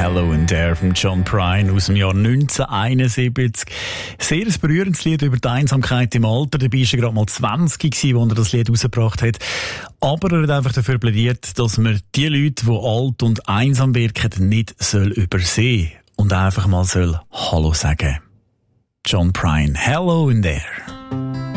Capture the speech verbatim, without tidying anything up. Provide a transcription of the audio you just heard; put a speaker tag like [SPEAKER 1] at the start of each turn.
[SPEAKER 1] Hello in There von John Prine aus dem Jahr neunzehnhunderteinundsiebzig. Sehr ein berührendes Lied über die Einsamkeit im Alter. Dabei war er gerade mal zwanzig gewesen, als er das Lied rausgebracht hat. Aber er hat einfach dafür plädiert, dass man die Leute, die alt und einsam wirken, nicht soll übersehen und einfach mal soll Hallo sagen. John Prine, Hello in There.